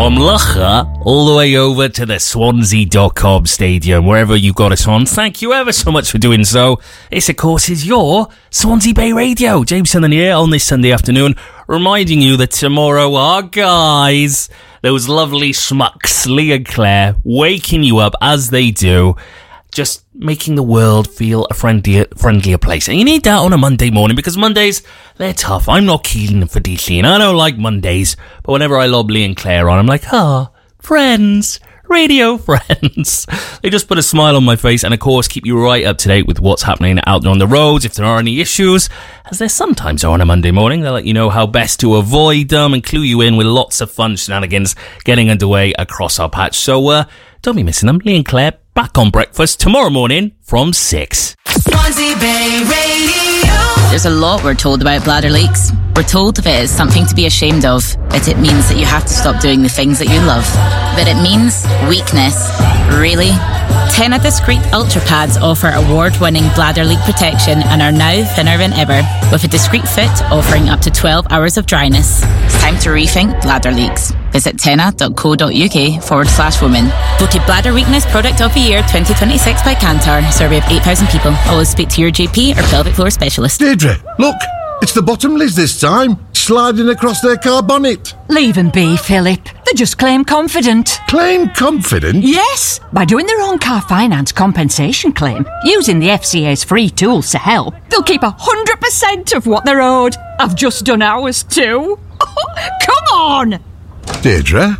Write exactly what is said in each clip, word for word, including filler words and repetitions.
from Locha all the way over to the Swansea dot com stadium, wherever you got us on. Thank you ever so much for doing so. This, of course, is your Swansea Bay Radio. James Sunderland here on this Sunday afternoon, reminding you that tomorrow our guys, those lovely schmucks, Lee and Claire, waking you up as they do, just making the world feel a friendlier, friendlier place. And you need that on a Monday morning, because Mondays, they're tough. I'm not keen for D C, and I don't like Mondays. But whenever I lob Lee and Claire on, I'm like, ah, oh, friends, radio friends. They just put a smile on my face and, of course, keep you right up to date with what's happening out there on the roads, if there are any issues, as there sometimes are on a Monday morning. They'll let you know how best to avoid them and clue you in with lots of fun shenanigans getting underway across our patch. So, uh, don't be missing them. Lee and Claire, back on breakfast tomorrow morning from six. Swansea Bay Radio. There's a lot we're told about bladder leaks. We're told if it is something to be ashamed of, that it means that you have to stop doing the things that you love. That it means weakness. Really? Tena Discreet Ultra Pads offer award-winning bladder leak protection and are now thinner than ever, with a discreet fit offering up to twelve hours of dryness. It's time to rethink bladder leaks. Visit tena.co.uk forward slash women. Voted Bladder Weakness Product of the Year twenty twenty-six by Kantar. Survey of eight thousand people. Always speak to your G P or pelvic floor specialist. Deirdre, look, it's the Bottomleys this time, sliding across their car bonnet. Leave them be, Philip. They just claim confident. Claim confident? Yes, by doing their own car finance compensation claim, using the F C A's free tools to help, they'll keep one hundred percent of what they're owed. I've just done ours too. Come on! Deirdre?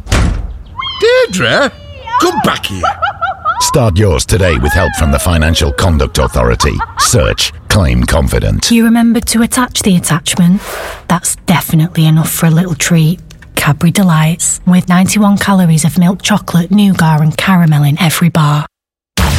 Deirdre? Come back here. Start yours today with help from the Financial Conduct Authority. Search Claim Confident. You remembered to attach the attachment? That's definitely enough for a little treat. Cadbury Delights, with ninety-one calories of milk chocolate, nougat and caramel in every bar.